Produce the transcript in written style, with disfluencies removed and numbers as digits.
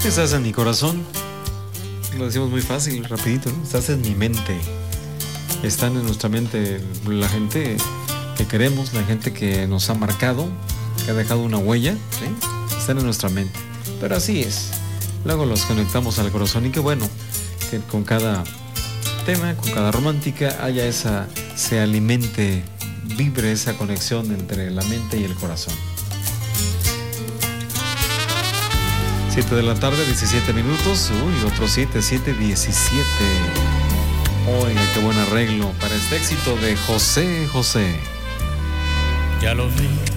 Estás en mi corazón. Lo decimos muy fácil, rapidito, ¿no? Estás en mi mente. Están en nuestra mente la gente que queremos, la gente que nos ha marcado, que ha dejado una huella, ¿sí? Están en nuestra mente. Pero así es. Luego los conectamos al corazón y qué bueno que con cada tema, con cada romántica haya se alimente, vibre esa conexión entre la mente y el corazón. 7 de la tarde, 17 minutos. Uy, otro 17. Oiga, qué buen arreglo para este éxito de José José. Ya lo vi